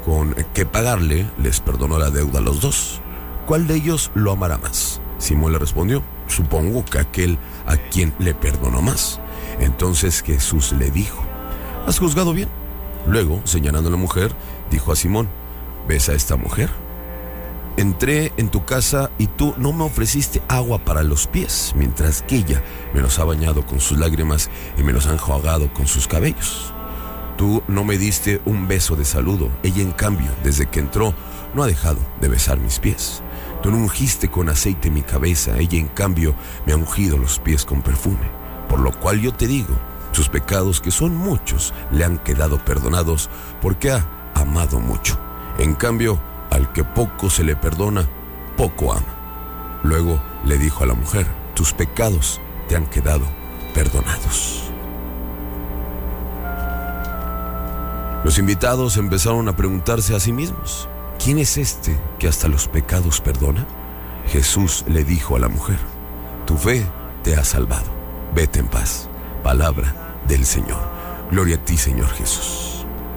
con qué pagarle, les perdonó la deuda a los dos. ¿Cuál de ellos lo amará más? Simón le respondió: supongo que aquel a quien le perdonó más. Entonces Jesús le dijo: has juzgado bien. Luego, señalando a la mujer, dijo a Simón: ¿ves a esta mujer? Entré en tu casa y tú no me ofreciste agua para los pies, mientras que ella me los ha bañado con sus lágrimas y me los ha enjuagado con sus cabellos. Tú no me diste un beso de saludo. Ella, en cambio, desde que entró, no ha dejado de besar mis pies. Tú no ungiste con aceite mi cabeza. Ella, en cambio, me ha ungido los pies con perfume. Por lo cual yo te digo, sus pecados, que son muchos, le han quedado perdonados, porque ha amado mucho. En cambio, al que poco se le perdona, poco ama. Luego le dijo a la mujer: tus pecados te han quedado perdonados. Los invitados empezaron a preguntarse a sí mismos: ¿quién es este que hasta los pecados perdona? Jesús le dijo a la mujer: tu fe te ha salvado. Vete en paz. Palabra del Señor. Gloria a ti, Señor Jesús.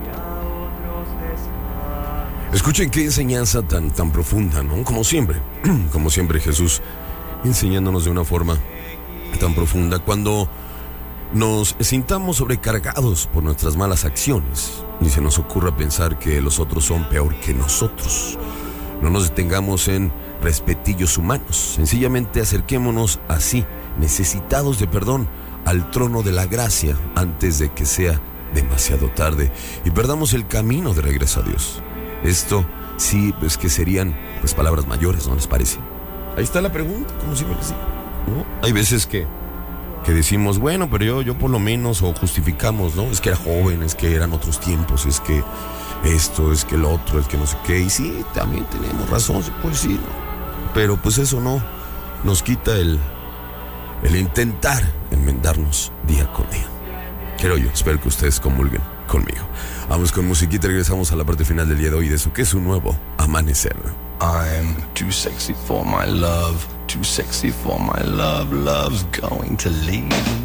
Escuchen qué enseñanza tan profunda, ¿no? Como siempre Jesús enseñándonos de una forma tan profunda. Cuando nos sintamos sobrecargados por nuestras malas acciones y se nos ocurra pensar que los otros son peor que nosotros, no nos detengamos en respetillos humanos. Sencillamente acerquémonos así, necesitados de perdón, al trono de la gracia antes de que sea demasiado tarde y perdamos el camino de regreso a Dios. Esto sí, pues que serían pues palabras mayores, ¿no les parece? Ahí está la pregunta, como siempre les digo, ¿no? Hay veces que decimos, bueno, pero yo por lo menos, o justificamos, ¿no? Es que era joven, es que eran otros tiempos, es que esto, es que el otro, es que no sé qué. Y sí, también tenemos razón, pues sí, ¿no? Pero pues eso no nos quita el intentar enmendarnos día con día. Creo yo, espero que ustedes comulguen conmigo. Vamos con musiquita y regresamos a la parte final del día de hoy de eso que es un nuevo amanecer. I'm too sexy for my love, too sexy for my love, love's going to leave.